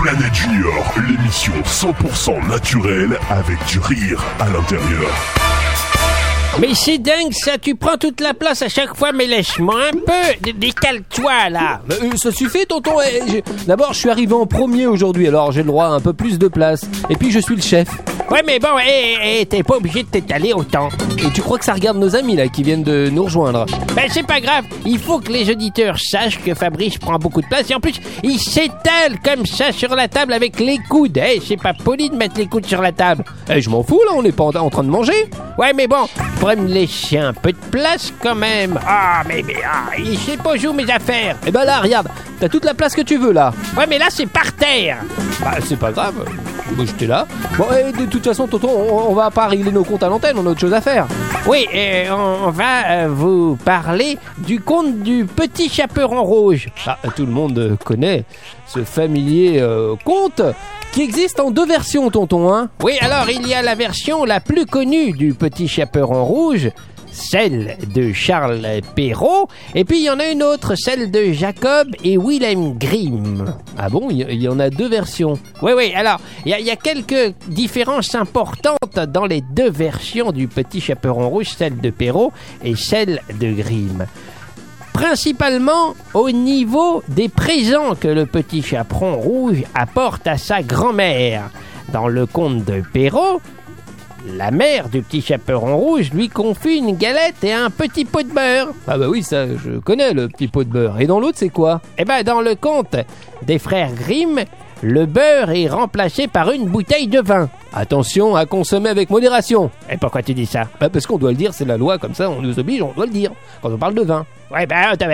Planète Junior, l'émission 100% naturelle avec du rire à l'intérieur. Mais c'est dingue ça, tu prends toute la place à chaque fois, mais laisse-moi un peu, décale-toi là. Ça suffit, tonton. D'abord, je suis arrivé en premier aujourd'hui, alors j'ai le droit à un peu plus de place. Et puis, je suis le chef. Ouais, mais bon, t'es pas obligé de t'étaler autant. Et tu crois que ça regarde nos amis là qui viennent de nous rejoindre? Ben c'est pas grave, il faut que les auditeurs sachent que Fabrice prend beaucoup de place et en plus, il s'étale comme ça sur la table avec les coudes. C'est pas poli de mettre les coudes sur la table. Je m'en fous là, on n'est pas en train de manger. Ouais, mais bon, tu pourrais me laisser un peu de place quand même. Il sait pas où mes affaires. Eh ben là, regarde, t'as toute la place que tu veux là. Ouais, mais là c'est par terre. Bah c'est pas grave, j'étais là. Bon, de toute façon, tonton, on va pas régler nos comptes à l'antenne, on a autre chose à faire. Oui, on va vous parler du conte du petit chaperon rouge. Tout le monde connaît ce familier conte qui existe en 2 versions, tonton, hein. Oui, alors il y a la version la plus connue du petit chaperon rouge, celle de Charles Perrault, et puis il y en a une autre, celle de Jacob et Wilhelm Grimm. Ah bon, il y en a 2 versions. Oui, alors, il y a quelques différences importantes dans les 2 versions du Petit Chaperon Rouge, celle de Perrault et celle de Grimm. Principalement au niveau des présents que le Petit Chaperon Rouge apporte à sa grand-mère. Dans le conte de Perrault, la mère du petit chaperon rouge lui confie une galette et un petit pot de beurre. Ah bah oui, ça, je connais le petit pot de beurre. Et dans l'autre, c'est quoi? Dans le conte des frères Grimm, le beurre est remplacé par une bouteille de vin. Attention à consommer avec modération. Et pourquoi tu dis ça? Parce qu'on doit le dire, c'est la loi, comme ça, on nous oblige, on doit le dire, quand on parle de vin. Ouais,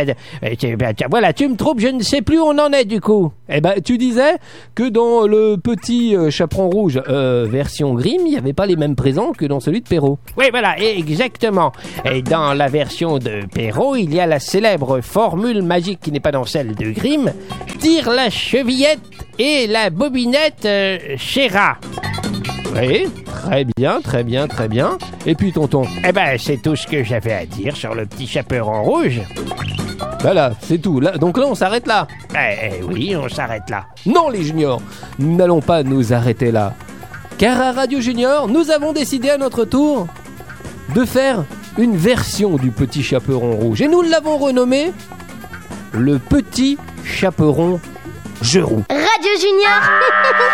voilà, tu me troubles, je ne sais plus où on en est du coup. Tu disais que dans le petit chaperon rouge version Grimm, il n'y avait pas les mêmes présents que dans celui de Perrault. Oui, voilà, exactement. Et dans la version de Perrault, il y a la célèbre formule magique qui n'est pas dans celle de Grimm. Tire la chevillette et la bobinette Chéra. Oui, très bien. Et puis, tonton? C'est tout ce que j'avais à dire sur le petit chaperon rouge. Voilà, c'est tout. Donc là, on s'arrête là. Oui, on s'arrête là. Non, les juniors, nous n'allons pas nous arrêter là. Car à Radio Junior, nous avons décidé à notre tour de faire une version du petit chaperon rouge. Et nous l'avons renommé le petit chaperon Geroux. Radio Junior.